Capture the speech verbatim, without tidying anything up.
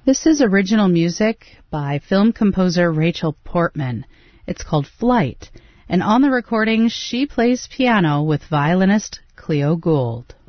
This is original music by film composer Rachel Portman. It's called Flight, and on the recording she plays piano with violinist Cleo Gould.